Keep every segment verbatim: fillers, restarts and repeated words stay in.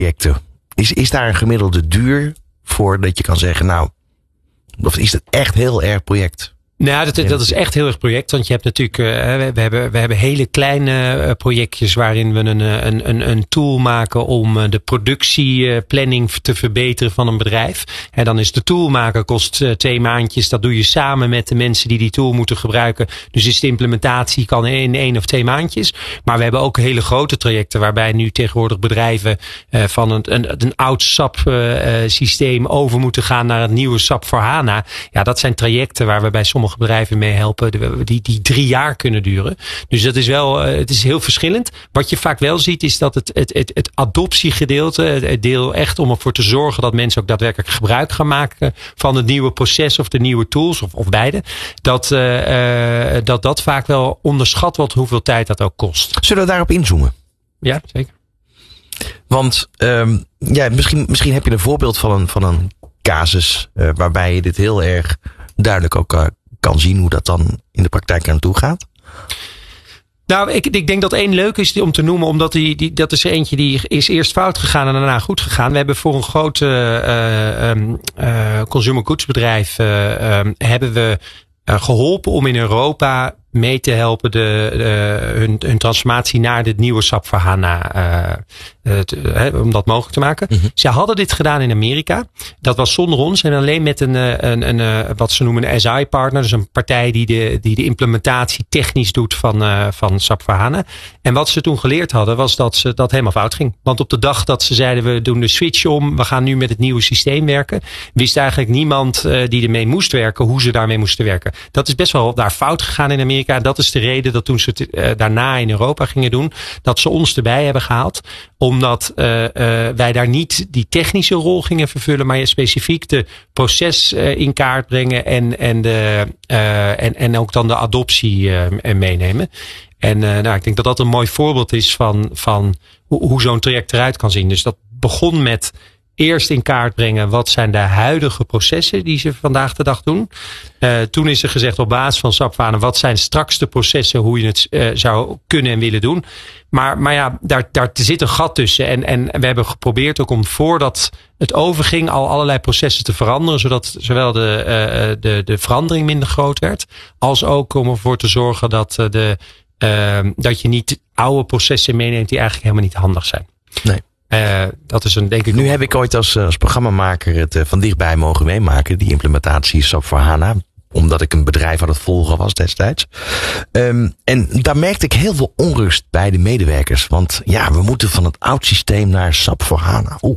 projecten. Is, is daar een gemiddelde duur voor dat je kan zeggen, nou, of is het echt heel erg project? Nou, dat, dat is echt heel erg project. Want je hebt natuurlijk, uh, we, we, hebben, we hebben hele kleine uh, projectjes waarin we een, een, een, een tool maken om uh, de productieplanning te verbeteren van een bedrijf. En dan is de tool maken kost uh, twee maandjes. Dat doe je samen met de mensen die die tool moeten gebruiken. Dus is de implementatie kan in één of twee maandjes. Maar we hebben ook hele grote trajecten waarbij nu tegenwoordig bedrijven uh, van een, een, een oud S A P uh, systeem over moeten gaan naar het nieuwe S A P voor HANA. Ja, dat zijn trajecten waar we bij sommige bedrijven mee helpen die, die drie jaar kunnen duren. Dus dat is wel, het is heel verschillend. Wat je vaak wel ziet is dat het, het, het, het adoptiegedeelte, het deel echt om ervoor te zorgen dat mensen ook daadwerkelijk gebruik gaan maken van het nieuwe proces of de nieuwe tools of, of beide. Dat, uh, dat dat vaak wel onderschat wordt hoeveel tijd dat ook kost. Zullen we daarop inzoomen? Ja, zeker. Want um, ja, misschien, misschien heb je een voorbeeld van een, van een casus uh, waarbij je dit heel erg duidelijk ook uh, kan zien hoe dat dan in de praktijk aan toe gaat? Nou, ik, ik denk dat één leuk is om te noemen, omdat die, die, dat is er eentje die is eerst fout gegaan en daarna goed gegaan. We hebben voor een groot uh, um, uh, consumer goods bedrijf uh, um, hebben we uh, geholpen om in Europa mee te helpen de, de, hun, hun transformatie naar dit nieuwe S A P voor HANA, uh, te, uh, om dat mogelijk te maken. Mm-hmm. Ze hadden dit gedaan in Amerika. Dat was zonder ons en alleen met een, een, een, een wat ze noemen een S I-partner. Dus een partij die de, die de implementatie technisch doet van, uh, van S A P voor HANA. En wat ze toen geleerd hadden was dat ze dat helemaal fout ging. Want op de dag dat ze zeiden we doen de switch om, we gaan nu met het nieuwe systeem werken, wist eigenlijk niemand uh, die ermee moest werken hoe ze daarmee moesten werken. Dat is best wel daar fout gegaan in Amerika. Dat is de reden dat toen ze het uh, daarna in Europa gingen doen, dat ze ons erbij hebben gehaald. Omdat uh, uh, wij daar niet die technische rol gingen vervullen, maar specifiek de proces uh, in kaart brengen en, en, de, uh, en, en ook dan de adoptie uh, meenemen. En uh, nou, ik denk dat dat een mooi voorbeeld is van, van hoe, hoe zo'n traject eruit kan zien. Dus dat begon met eerst in kaart brengen wat zijn de huidige processen die ze vandaag de dag doen. Uh, toen is er gezegd op basis van S A P voor HANA wat zijn straks de processen hoe je het uh, zou kunnen en willen doen. Maar, maar ja, daar, daar zit een gat tussen. En, en we hebben geprobeerd ook om voordat het overging al allerlei processen te veranderen. Zodat zowel de, uh, de, de verandering minder groot werd. Als ook om ervoor te zorgen dat, de, uh, dat je niet oude processen meeneemt die eigenlijk helemaal niet handig zijn. Nee. Uh, dat is een, denk ik. Nu heb ik ooit als, als programmamaker het uh, van dichtbij mogen meemaken. Die implementatie S A P voor HANA. Omdat ik een bedrijf aan het volgen was destijds. Um, en daar merkte ik heel veel onrust bij de medewerkers. Want ja, we moeten van het oud systeem naar S A P voor HANA. Oeh,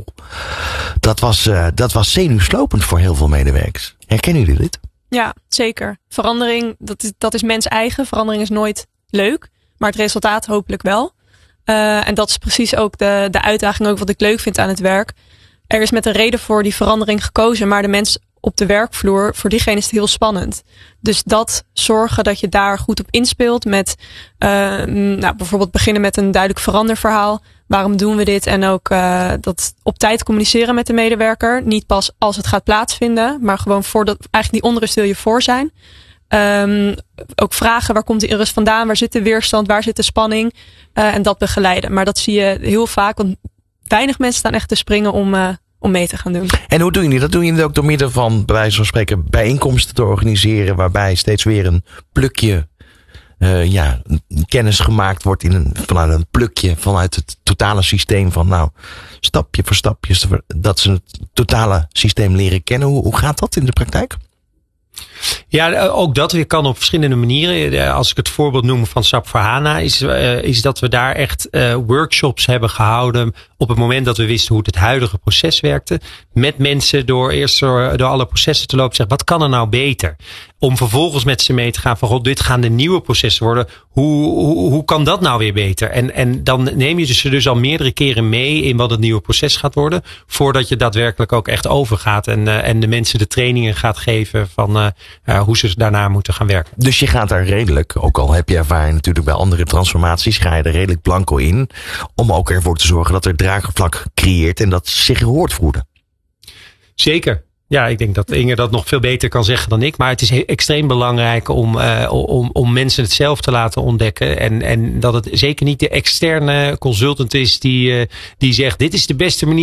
dat was, uh, dat was zenuwslopend voor heel veel medewerkers. Herkennen jullie dit? Ja, zeker. Verandering, dat is, dat is mens eigen. Verandering is nooit leuk. Maar het resultaat hopelijk wel. Uh, en dat is precies ook de, de uitdaging ook wat ik leuk vind aan het werk. Er is met een reden voor die verandering gekozen. Maar de mens op de werkvloer, voor diegene is het heel spannend. Dus dat zorgen dat je daar goed op inspeelt. Met uh, nou, bijvoorbeeld beginnen met een duidelijk veranderverhaal. Waarom doen we dit? En ook uh, dat op tijd communiceren met de medewerker. Niet pas als het gaat plaatsvinden. Maar gewoon voordat, eigenlijk die onrust wil je voor zijn. Um, ook vragen, waar komt die onrust vandaan? Waar zit de weerstand? Waar zit de spanning? Uh, en dat begeleiden. Maar dat zie je heel vaak. Want weinig mensen staan echt te springen om, uh, om mee te gaan doen. En hoe doen jullie dat? Doen jullie ook door middel van, bij wijze van spreken, bijeenkomsten te organiseren. Waarbij steeds weer een plukje uh, ja, kennis gemaakt wordt in een, vanuit een plukje vanuit het totale systeem van nou, stapje voor stapje. Dat ze het totale systeem leren kennen. Hoe, hoe gaat dat in de praktijk? Ja, ook dat weer kan op verschillende manieren. Als ik het voorbeeld noem van S A P voor HANA, is, uh, is dat we daar echt uh, workshops hebben gehouden op het moment dat we wisten hoe het huidige proces werkte. Met mensen door eerst door, door alle processen te lopen. Zeggen, wat kan er nou beter? Om vervolgens met ze mee te gaan van, god, dit gaan de nieuwe processen worden. Hoe, hoe, hoe kan dat nou weer beter? En, en dan neem je ze dus al meerdere keren mee in wat het nieuwe proces gaat worden. Voordat je daadwerkelijk ook echt overgaat. En, uh, en de mensen de trainingen gaat geven van uh, uh, hoe ze daarna moeten gaan werken. Dus je gaat daar redelijk, ook al heb je ervaring natuurlijk bij andere transformaties, ga je er redelijk blanco in. Om ook ervoor te zorgen dat er draagvlak creëert en dat zich gehoord voelen. Zeker. Ja, ik denk dat Inge dat nog veel beter kan zeggen dan ik. Maar het is he- extreem belangrijk om, uh, om, om mensen het zelf te laten ontdekken. En, en dat het zeker niet de externe consultant is die, uh, die zegt, dit is de beste manier